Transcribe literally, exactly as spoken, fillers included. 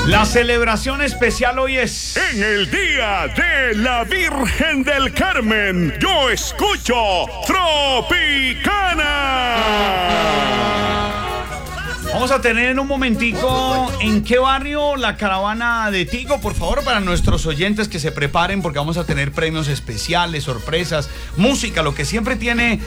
La celebración especial hoy es en el Día de la Virgen del Carmen. Yo escucho Tropicana. Vamos a tener en un momentico en qué barrio la caravana de Tigo, por favor, para nuestros oyentes que se preparen porque vamos a tener premios especiales, sorpresas, música, lo que siempre tiene